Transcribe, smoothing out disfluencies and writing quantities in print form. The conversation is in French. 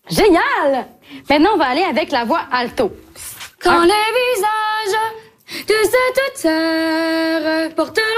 Génial! Maintenant, on va aller avec la voix alto. Quand les visages de cette terre portent